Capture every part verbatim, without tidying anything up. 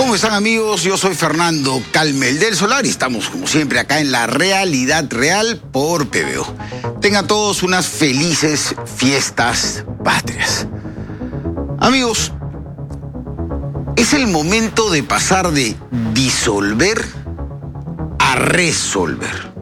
¿Cómo están, amigos? Yo soy Fernando Calmel del Solar y estamos como siempre acá en La Realidad Real por P B O. Tengan todos unas felices fiestas patrias. Amigos, es el momento de pasar de disolver a resolver.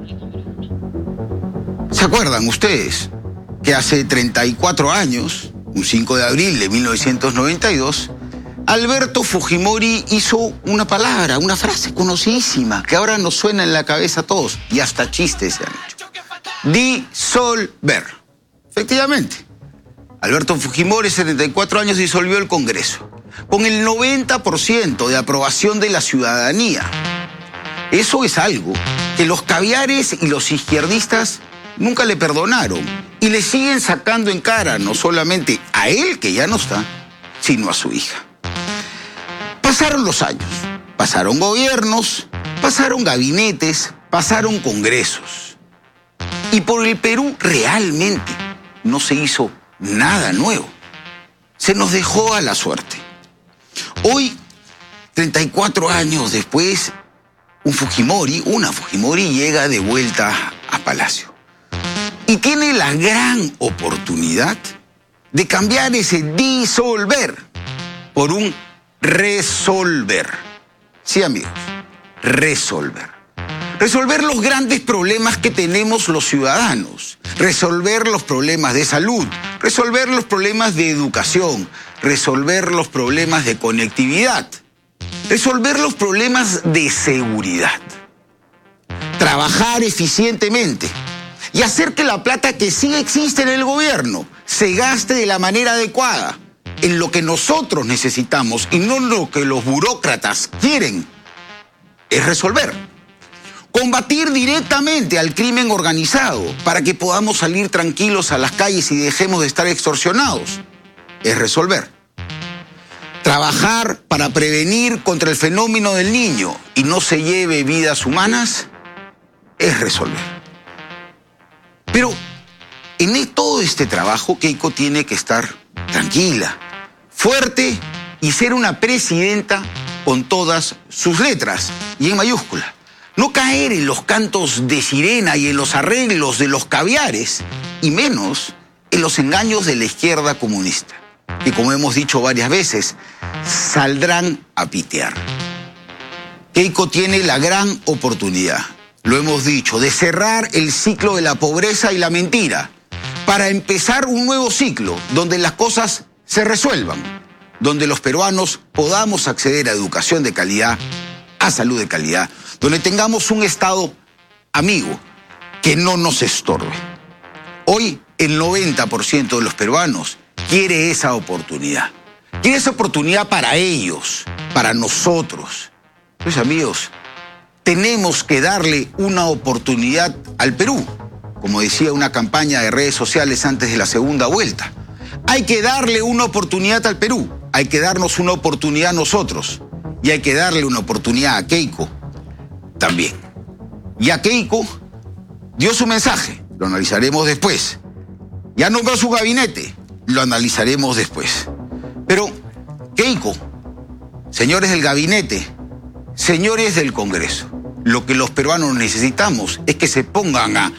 ¿Se acuerdan ustedes que hace treinta y cuatro años, un cinco de abril de mil novecientos noventa y dos, Alberto Fujimori hizo una palabra, una frase conocidísima, que ahora nos suena en la cabeza a todos, y hasta chistes se han hecho? Disolver. Efectivamente, Alberto Fujimori, setenta y cuatro años, disolvió el Congreso, con el noventa por ciento de aprobación de la ciudadanía. Eso es algo que los caviares y los izquierdistas nunca le perdonaron, y le siguen sacando en cara, no solamente a él, que ya no está, sino a su hija. Pasaron los años, pasaron gobiernos, pasaron gabinetes, pasaron congresos. Y por el Perú realmente no se hizo nada nuevo. Se nos dejó a la suerte. Hoy, treinta y cuatro años después, un Fujimori, una Fujimori llega de vuelta a Palacio. Y tiene la gran oportunidad de cambiar ese disolver por un resolver. Sí, amigos, resolver. Resolver los grandes problemas que tenemos los ciudadanos. Resolver los problemas de salud. Resolver los problemas de educación. Resolver los problemas de conectividad. Resolver los problemas de seguridad. Trabajar eficientemente y hacer que la plata que sí existe en el gobierno se gaste de la manera adecuada, en lo que nosotros necesitamos y no en lo que los burócratas quieren, es resolver. Combatir directamente al crimen organizado para que podamos salir tranquilos a las calles y dejemos de estar extorsionados, es resolver. Trabajar para prevenir contra el fenómeno del niño y no se lleve vidas humanas, es resolver. Pero en todo este trabajo, Keiko tiene que estar tranquila, fuerte y ser una presidenta con todas sus letras y en mayúscula. No caer en los cantos de sirena y en los arreglos de los caviares, y menos en los engaños de la izquierda comunista, que, como hemos dicho varias veces, saldrán a pitear. Keiko tiene la gran oportunidad, lo hemos dicho, de cerrar el ciclo de la pobreza y la mentira, para empezar un nuevo ciclo donde las cosas se resuelvan, donde los peruanos podamos acceder a educación de calidad, a salud de calidad, donde tengamos un Estado amigo que no nos estorbe. Hoy el noventa por ciento de los peruanos quiere esa oportunidad. Quiere esa oportunidad para ellos, para nosotros. Pues, amigos, tenemos que darle una oportunidad al Perú, como decía una campaña de redes sociales antes de la segunda vuelta. Hay que darle una oportunidad al Perú, hay que darnos una oportunidad a nosotros, y hay que darle una oportunidad a Keiko también. Y a Keiko dio su mensaje, lo analizaremos después. Ya nombró su gabinete, lo analizaremos después. Pero, Keiko, señores del gabinete, señores del Congreso, lo que los peruanos necesitamos es que se pongan a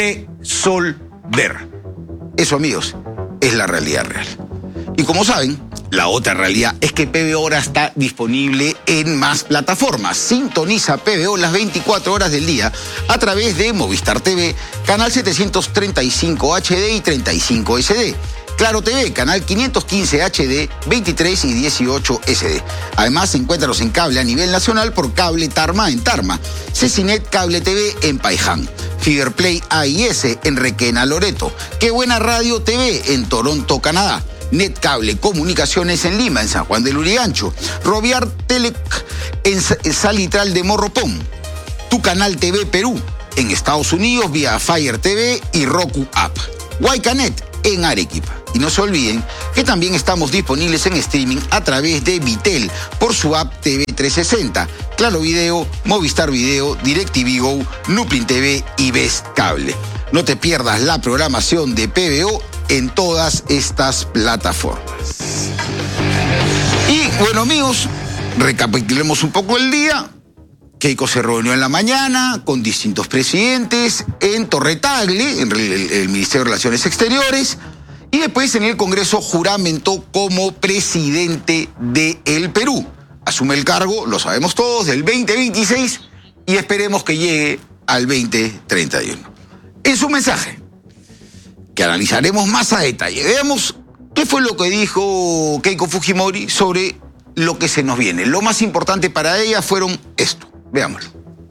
resolver. Eso, amigos, es la realidad real. Y como saben, la otra realidad es que P B O ahora está disponible en más plataformas. Sintoniza P B O las veinticuatro horas del día a través de Movistar T V, canal setecientos treinta y cinco H D y treinta y cinco S D. Claro T V, canal quinientos quince H D, veintitrés y dieciocho S D. Además, encuéntranos en cable a nivel nacional por Cable Tarma en Tarma, Cecinet Cable T V en Paiján, Fiberplay A I S en Requena, Loreto, Qué Buena Radio T V en Toronto, Canadá, Netcable Comunicaciones en Lima, en San Juan del Lurigancho, Roviar Telec en Salitral de Morropón, Tu Canal T V Perú en Estados Unidos vía Fire T V y Roku App, Huaycanet en Arequipa. Y no se olviden que también estamos disponibles en streaming a través de Vitel por su app T V trescientos sesenta, Claro Video, Movistar Video, DirecTV Go, Nuplin T V y Best Cable. No te pierdas la programación de P B O en todas estas plataformas. Y bueno, amigos, Recapitulemos un poco el día. Keiko se reunió en la mañana con distintos presidentes en Torre Tagle, en el, el Ministerio de Relaciones Exteriores, y después en el Congreso juramentó como presidente del Perú. Asume el cargo, lo sabemos todos, del veinte veintiséis y esperemos que llegue al veinte treinta y uno. En su mensaje, que analizaremos más a detalle, veamos qué fue lo que dijo Keiko Fujimori sobre lo que se nos viene. Lo más importante para ella fueron esto. Veámoslo.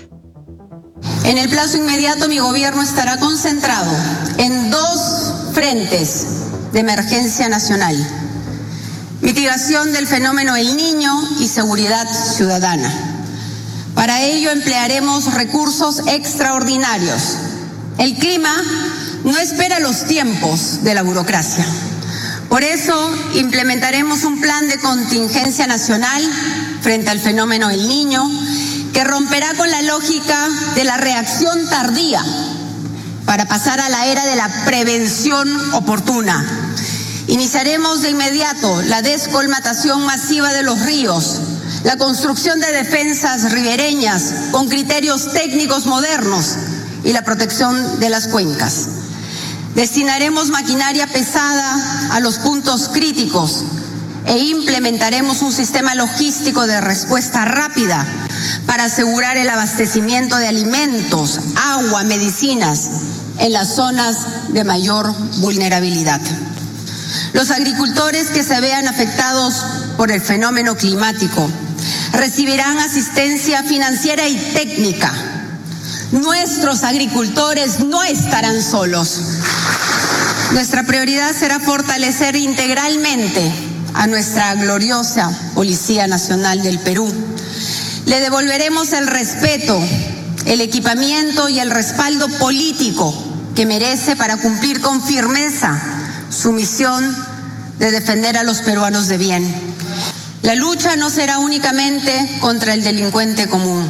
En el plazo inmediato mi gobierno estará concentrado en dos frentes de emergencia nacional: mitigación del fenómeno El Niño y seguridad ciudadana. Para ello emplearemos recursos extraordinarios. El clima no espera los tiempos de la burocracia. Por eso implementaremos un plan de contingencia nacional frente al fenómeno El Niño, que romperá con la lógica de la reacción tardía para pasar a la era de la prevención oportuna. Iniciaremos de inmediato la descolmatación masiva de los ríos, la construcción de defensas ribereñas con criterios técnicos modernos y la protección de las cuencas. Destinaremos maquinaria pesada a los puntos críticos e implementaremos un sistema logístico de respuesta rápida para asegurar el abastecimiento de alimentos, agua, medicinas en las zonas de mayor vulnerabilidad. Los agricultores que se vean afectados por el fenómeno climático recibirán asistencia financiera y técnica. Nuestros agricultores no estarán solos. Nuestra prioridad será fortalecer integralmente a nuestra gloriosa Policía Nacional del Perú. Le devolveremos el respeto, el equipamiento y el respaldo político que merece para cumplir con firmeza su misión de defender a los peruanos de bien. La lucha no será únicamente contra el delincuente común.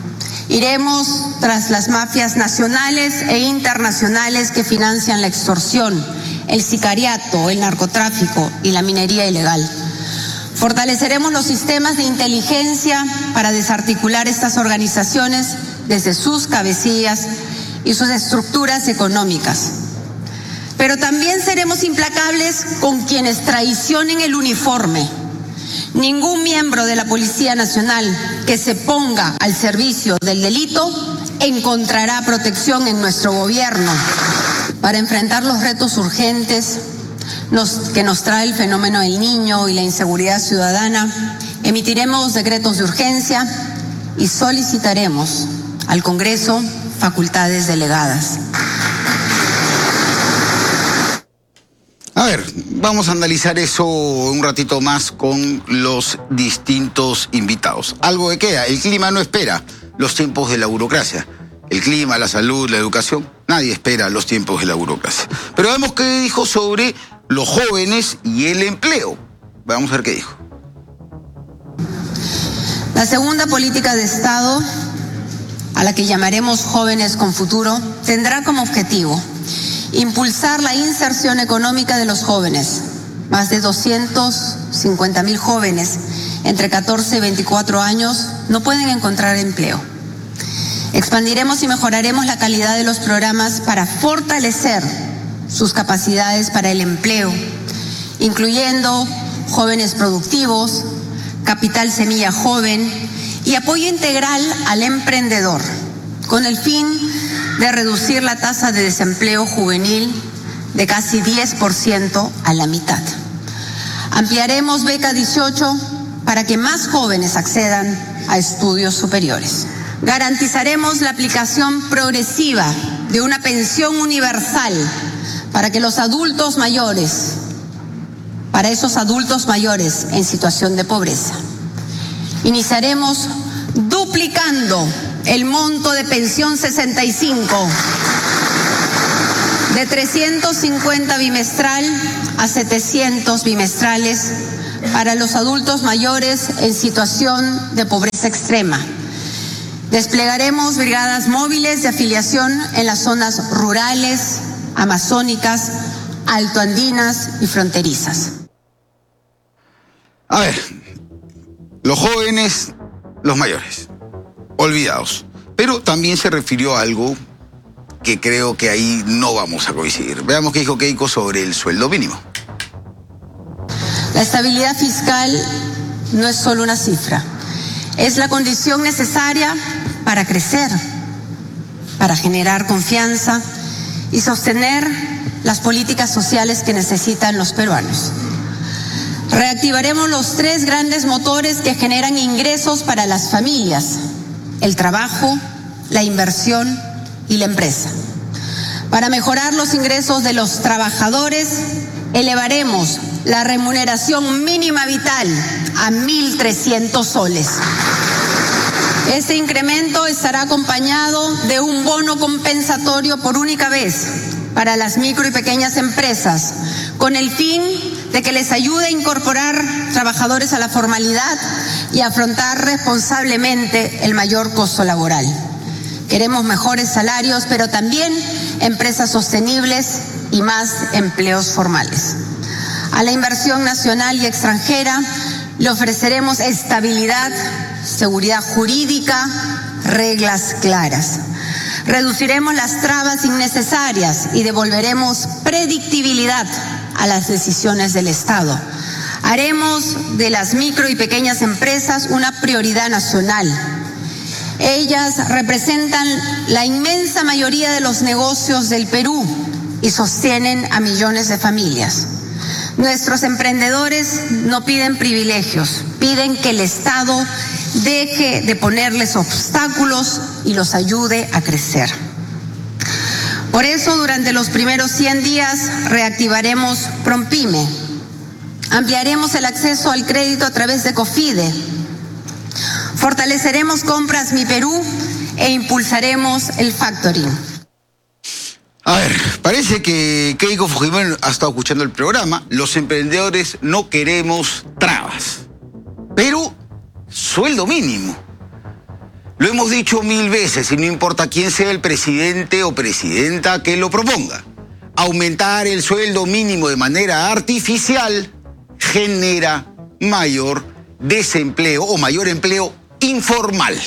Iremos tras las mafias nacionales e internacionales que financian la extorsión, el sicariato, el narcotráfico y la minería ilegal. Fortaleceremos los sistemas de inteligencia para desarticular estas organizaciones desde sus cabecillas y sus estructuras económicas. Pero también seremos implacables con quienes traicionen el uniforme. Ningún miembro de la Policía Nacional que se ponga al servicio del delito encontrará protección en nuestro gobierno. Para enfrentar los retos urgentes nos, que nos trae el fenómeno del Niño y la inseguridad ciudadana, emitiremos decretos de urgencia y solicitaremos al Congreso facultades delegadas. A ver, vamos a analizar eso un ratito más con los distintos invitados. Algo que queda, el clima no espera los tiempos de la burocracia. El clima, la salud, la educación, nadie espera los tiempos de la burocracia. Pero vemos qué dijo sobre los jóvenes y el empleo. Vamos a ver qué dijo. La segunda política de Estado, a la que llamaremos Jóvenes con Futuro, tendrá como objetivo impulsar la inserción económica de los jóvenes. Más de doscientos cincuenta mil jóvenes entre catorce y veinticuatro años no pueden encontrar empleo. Expandiremos y mejoraremos la calidad de los programas para fortalecer sus capacidades para el empleo, incluyendo jóvenes productivos, capital semilla joven y apoyo integral al emprendedor, con el fin de reducir la tasa de desempleo juvenil de casi diez por ciento a la mitad. Ampliaremos Beca dieciocho para que más jóvenes accedan a estudios superiores. Garantizaremos la aplicación progresiva de una pensión universal para que los adultos mayores, para esos adultos mayores en situación de pobreza. Iniciaremos duplicando el monto de pensión sesenta y cinco de trescientos cincuenta bimestral a setecientos bimestrales para los adultos mayores en situación de pobreza extrema. Desplegaremos brigadas móviles de afiliación en las zonas rurales, amazónicas, altoandinas y fronterizas. A ver, los jóvenes, los mayores, olvidados. Pero también se refirió a algo que creo que ahí no vamos a coincidir. Veamos qué dijo Keiko sobre el sueldo mínimo. La estabilidad fiscal no es solo una cifra, es la condición necesaria para crecer, para generar confianza y sostener las políticas sociales que necesitan los peruanos. Reactivaremos los tres grandes motores que generan ingresos para las familias: el trabajo, la inversión y la empresa. Para mejorar los ingresos de los trabajadores, elevaremos la remuneración mínima vital a mil trescientos soles. Este incremento estará acompañado de un bono compensatorio por única vez para las micro y pequeñas empresas, con el fin de que les ayude a incorporar trabajadores a la formalidad y afrontar responsablemente el mayor costo laboral. Queremos mejores salarios, pero también empresas sostenibles y más empleos formales. A la inversión nacional y extranjera le ofreceremos estabilidad, seguridad jurídica, reglas claras. Reduciremos las trabas innecesarias y devolveremos predictibilidad a las decisiones del Estado. Haremos de las micro y pequeñas empresas una prioridad nacional. Ellas representan la inmensa mayoría de los negocios del Perú y sostienen a millones de familias. Nuestros emprendedores no piden privilegios, piden que el Estado deje de ponerles obstáculos y los ayude a crecer. Por eso, durante los primeros cien días reactivaremos Prompyme, ampliaremos el acceso al crédito a través de COFIDE, fortaleceremos Compras Mi Perú e impulsaremos el factoring. A ver, parece que Keiko Fujimori ha estado escuchando el programa. Los emprendedores no queremos trabas, pero sueldo mínimo. Lo hemos dicho mil veces y no importa quién sea el presidente o presidenta que lo proponga. Aumentar el sueldo mínimo de manera artificial genera mayor desempleo o mayor empleo informal.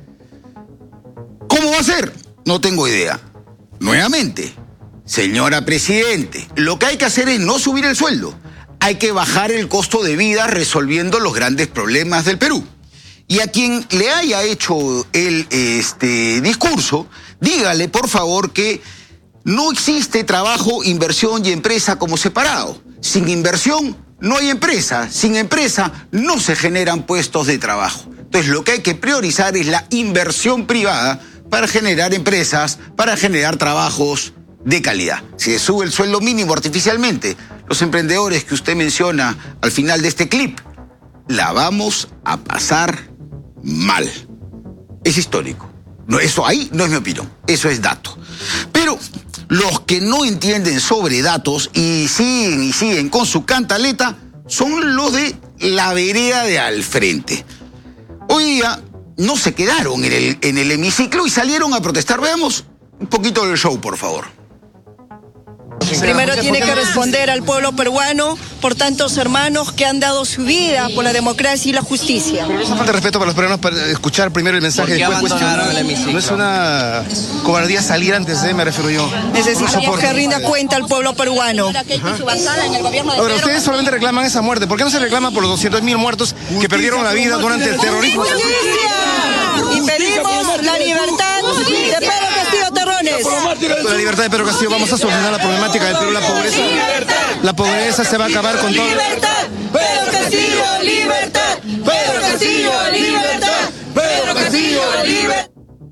¿Cómo va a ser? No tengo idea. Nuevamente, señora Presidente, lo que hay que hacer es no subir el sueldo. Hay que bajar el costo de vida resolviendo los grandes problemas del Perú. Y a quien le haya hecho el este, discurso, dígale por favor que no existe trabajo, inversión y empresa como separado. Sin inversión no hay empresa, sin empresa no se generan puestos de trabajo. Entonces lo que hay que priorizar es la inversión privada para generar empresas, para generar trabajos de calidad. Si se sube el sueldo mínimo artificialmente, los emprendedores que usted menciona al final de este clip, la vamos a pasar mal. Es histórico. No, eso ahí no es mi opinión, eso es dato. Pero los que no entienden sobre datos y siguen y siguen con su cantaleta son los de la vereda de al frente. Hoy día no se quedaron en el, en el hemiciclo y salieron a protestar. Veamos un poquito del show, por favor. Primero tiene que responder al pueblo peruano por tantos hermanos que han dado su vida por la democracia y la justicia. Pero no es una falta de respeto para los peruanos para escuchar primero el mensaje y después cuestionar. No es una cobardía salir antes, ¿eh? Me refiero yo. Necesitamos que rinda cuenta al pueblo peruano. Ahora, ustedes solamente reclaman esa muerte. ¿Por qué no se reclama por los doscientos mil muertos que perdieron la vida durante el terrorismo? ¡Justicia! Impedimos la libertad de Pedro Castillo Terrones. Con la libertad de Pedro Castillo vamos a solucionar la problemática del Perú, la pobreza. La pobreza se va a acabar con todo. ¡Libertad! ¡Pedro Castillo, libertad! ¡Pedro Castillo, libertad! ¡Pedro Castillo, libertad!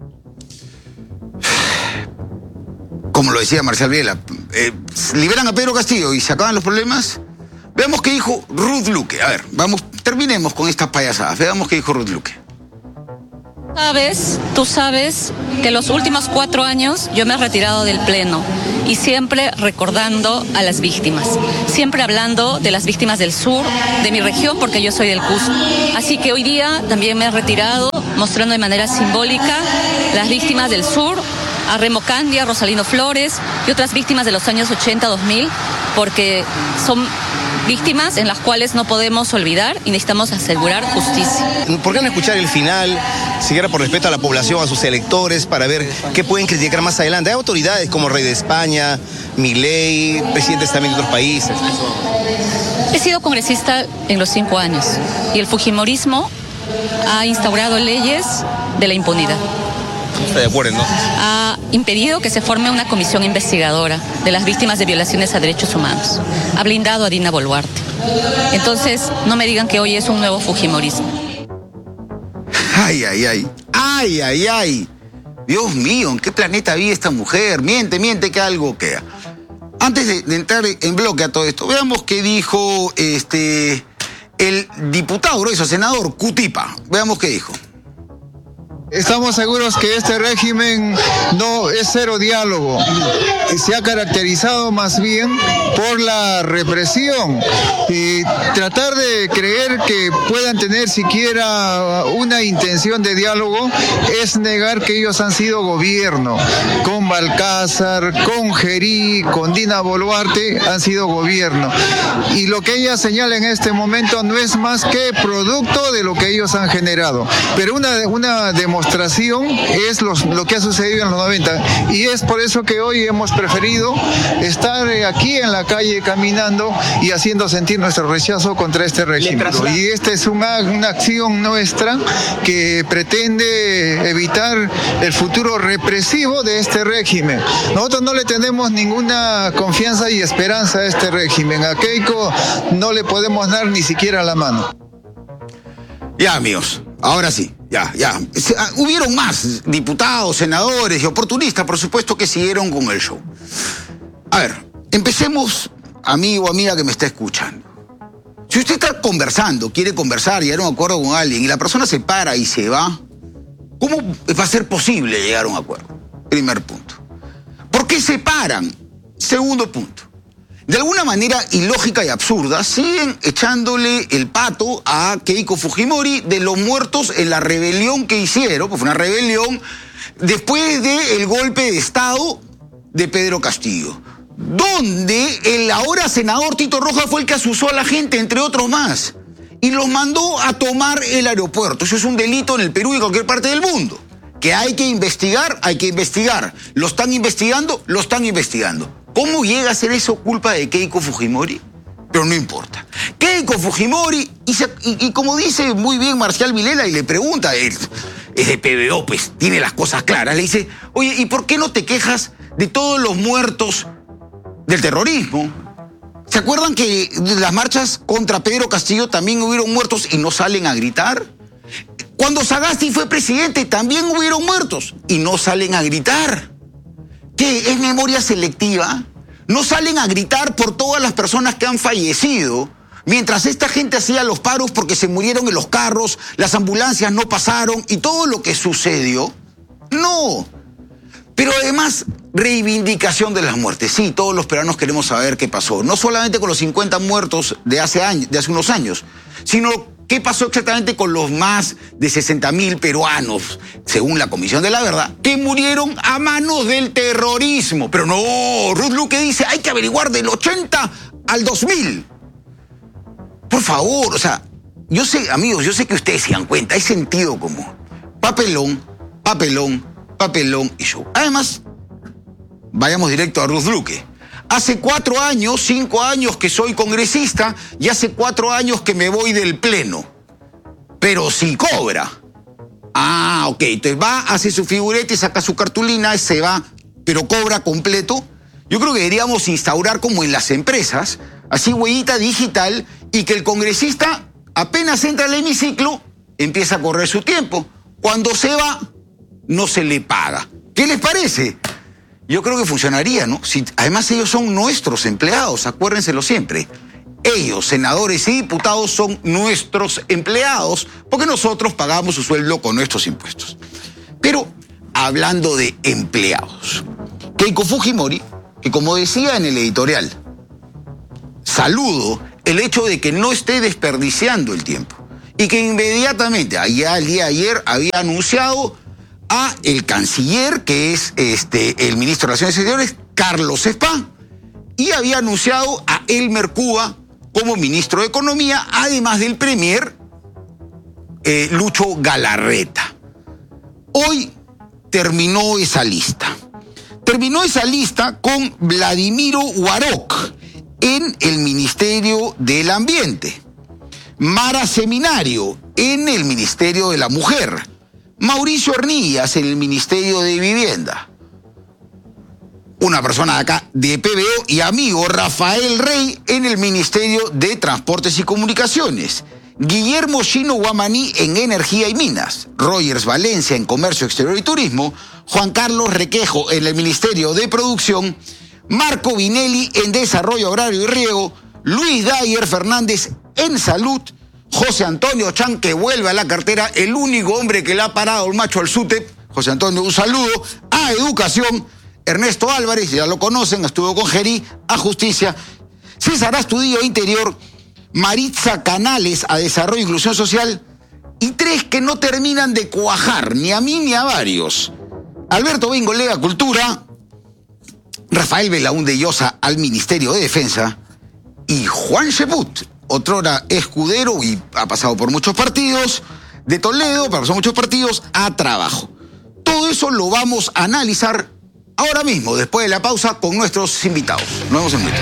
Como lo decía Marcial Viela, eh, liberan a Pedro Castillo y se acaban los problemas. Veamos qué dijo Ruth Luque. A ver, vamos, terminemos con estas payasadas. Veamos qué dijo Ruth Luque. Sabes, tú sabes que los últimos cuatro años yo me he retirado del Pleno y siempre recordando a las víctimas, siempre hablando de las víctimas del sur, de mi región, porque yo soy del Cusco. Así que hoy día también me he retirado mostrando de manera simbólica las víctimas del sur, a Remo Candia, Rosalino Flores y otras víctimas de los años ochenta a dos mil, porque son víctimas en las cuales no podemos olvidar y necesitamos asegurar justicia. ¿Por qué no escuchar el final, siquiera por respeto a la población, a sus electores, para ver qué pueden criticar más adelante? Hay autoridades como Rey de España, Milei, presidentes también de otros países. He sido congresista en los cinco años y el fujimorismo ha instaurado leyes de la impunidad. ¿Está de acuerdo, no? Ha impedido que se forme una comisión investigadora de las víctimas de violaciones a derechos humanos. Ha blindado a Dina Boluarte. Entonces, no me digan que hoy es un nuevo fujimorismo. Ay, ay, ay. Ay, ay, ay. Dios mío, ¿en qué planeta vive esta mujer? Miente, miente, que algo queda. Antes de, de entrar en bloque a todo esto, veamos qué dijo este el diputado grueso, senador Cutipa. Veamos qué dijo. Estamos seguros que este régimen no es cero diálogo. Se ha caracterizado más bien por la represión y tratar de creer que puedan tener siquiera una intención de diálogo es negar que ellos han sido gobierno. Con Balcázar, con Gerí, con Dina Boluarte han sido gobierno. Y lo que ella señala en este momento no es más que producto de lo que ellos han generado. Pero una, una demostración es los, lo que ha sucedido en los noventa y es por eso que hoy hemos preferido estar aquí en la calle caminando y haciendo sentir nuestro rechazo contra este régimen. Y esta es una, una acción nuestra que pretende evitar el futuro represivo de este régimen. Nosotros no le tenemos ninguna confianza y esperanza a este régimen. A Keiko no le podemos dar ni siquiera la mano. Ya, amigos, ahora sí, ya, ya. Se, ah, hubieron más diputados, senadores y oportunistas, por supuesto, que siguieron con el show. A ver, empecemos, amigo o amiga que me está escuchando. Si usted está conversando, quiere conversar, llegar a un acuerdo con alguien y la persona se para y se va, ¿cómo va a ser posible llegar a un acuerdo? Primer punto. ¿Por qué se paran? Segundo punto. De alguna manera ilógica y absurda, siguen echándole el pato a Keiko Fujimori de los muertos en la rebelión que hicieron, pues fue una rebelión después del golpe de Estado de Pedro Castillo, donde el ahora senador Tito Rojas fue el que asusó a la gente, entre otros más, y los mandó a tomar el aeropuerto. Eso es un delito en el Perú y en cualquier parte del mundo. Que hay que investigar, hay que investigar. ¿Lo están investigando? Lo están investigando. ¿Cómo llega a ser eso culpa de Keiko Fujimori? Pero no importa. Keiko Fujimori, y, se, y, y como dice muy bien Marcial Vilela, y le pregunta, él es de P B O, pues tiene las cosas claras, le dice, oye, ¿y por qué no te quejas de todos los muertos del terrorismo? ¿Se acuerdan que de las marchas contra Pedro Castillo también hubieron muertos y no salen a gritar? Cuando Sagasti fue presidente también hubieron muertos y no salen a gritar. ¿Qué? ¿Es memoria selectiva? No salen a gritar por todas las personas que han fallecido, mientras esta gente hacía los paros porque se murieron en los carros, las ambulancias no pasaron y todo lo que sucedió. No. Pero además, reivindicación de las muertes. Sí, todos los peruanos queremos saber qué pasó. No solamente con los cincuenta muertos de hace, años, de hace unos años, sino qué pasó exactamente con los más de sesenta mil peruanos, según la Comisión de la Verdad, que murieron a manos del terrorismo. Pero no, Ruth Luque dice, hay que averiguar del ochenta al dos mil. Por favor, o sea, yo sé, amigos, yo sé que ustedes se dan cuenta, hay sentido común. Papelón, papelón, papelón y show. Además, vayamos directo a Ruth Luque. Hace cuatro años, cinco años que soy congresista y hace cuatro años que me voy del pleno. Pero sí cobra. Ah, ok, entonces va, hace su figurete, saca su cartulina, se va, pero cobra completo. Yo creo que deberíamos instaurar como en las empresas, así huellita digital, y que el congresista apenas entra al hemiciclo, empieza a correr su tiempo. Cuando se va, no se le paga. ¿Qué les parece? Yo creo que funcionaría, ¿no? Si, además, ellos son nuestros empleados, acuérdenselo siempre. Ellos, senadores y diputados, son nuestros empleados porque nosotros pagamos su sueldo con nuestros impuestos. Pero, hablando de empleados, Keiko Fujimori, que como decía en el editorial, saludo el hecho de que no esté desperdiciando el tiempo y que inmediatamente, allá el día de ayer, había anunciado a el canciller, que es este, el ministro de Relaciones Exteriores, Carlos Spa, y había anunciado a Elmer Cuba como ministro de Economía, además del premier eh, Lucho Galarreta. Hoy terminó esa lista. Terminó esa lista con Vladimiro Guaroc en el Ministerio del Ambiente, Mara Seminario en el Ministerio de la Mujer, Mauricio Hornillas en el Ministerio de Vivienda, una persona de acá de P B O y amigo, Rafael Rey en el Ministerio de Transportes y Comunicaciones, Guillermo Chino Guamaní en Energía y Minas, Rogers Valencia en Comercio Exterior y Turismo, Juan Carlos Requejo en el Ministerio de Producción, Marco Vinelli en Desarrollo Agrario y Riego, Luis Dayer Fernández en Salud, José Antonio Chan, que vuelve a la cartera, el único hombre que le ha parado el macho al SUTEP. José Antonio, un saludo. A Educación, Ernesto Álvarez, ya lo conocen, estuvo con Gerí, a Justicia, César Astudillo, Interior, Maritza Canales, a Desarrollo e Inclusión Social, y tres que no terminan de cuajar, ni a mí ni a varios. Alberto Bengolega, Cultura, Rafael Belaúnde Llosa al Ministerio de Defensa, y Juan Cheput, otrora escudero y ha pasado por muchos partidos, de Toledo, pasó muchos partidos, a Trabajo. Todo eso lo vamos a analizar ahora mismo, después de la pausa, con nuestros invitados. Nos vemos en minutos.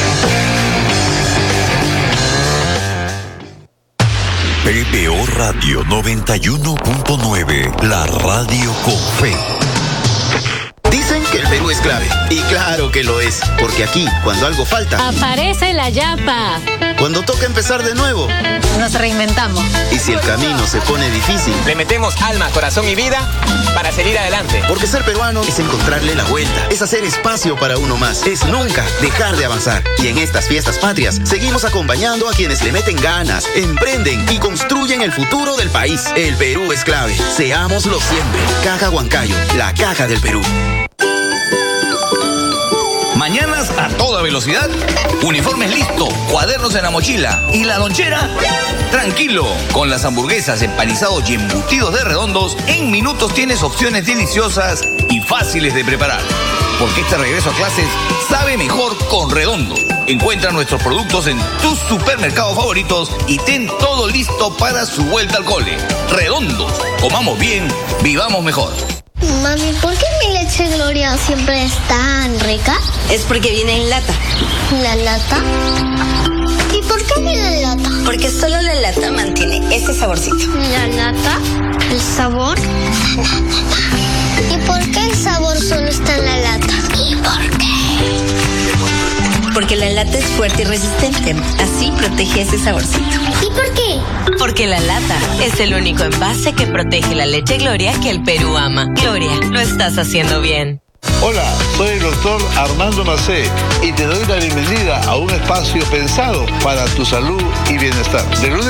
P B O Radio noventa y uno punto nueve, la radio con fe. Dicen que el Perú es clave. Y claro que lo es. Porque aquí, cuando algo falta, aparece la yapa. Cuando toca empezar de nuevo, nos reinventamos. Y si el camino se pone difícil, le metemos alma, corazón y vida para seguir adelante. Porque ser peruano es encontrarle la vuelta. Es hacer espacio para uno más. Es nunca dejar de avanzar. Y en estas fiestas patrias, seguimos acompañando a quienes le meten ganas, emprenden y construyen el futuro del país. El Perú es clave. Seámoslo siempre. Caja Huancayo, la caja del Perú. Mañanas a toda velocidad, uniformes listo, cuadernos en la mochila y la lonchera, tranquilo. Con las hamburguesas, empanizados y embutidos de Redondos, en minutos tienes opciones deliciosas y fáciles de preparar. Porque este regreso a clases sabe mejor con Redondo. Encuentra nuestros productos en tus supermercados favoritos y ten todo listo para su vuelta al cole. Redondos, comamos bien, vivamos mejor. Mami, ¿por qué mi leche Gloria siempre es tan rica? Es porque viene en lata. ¿La lata? ¿Y por qué viene en lata? Porque solo la lata mantiene ese saborcito. ¿La lata? ¿El sabor? ¿Y por qué el sabor solo está en la lata? ¿Y por qué? Porque la lata es fuerte y resistente. Así protege ese saborcito. ¿Y por qué? Porque la lata es el único envase que protege la leche Gloria que el Perú ama. Gloria, lo estás haciendo bien. Hola, soy el doctor Armando Macé y te doy la bienvenida a un espacio pensado para tu salud y bienestar. De lunes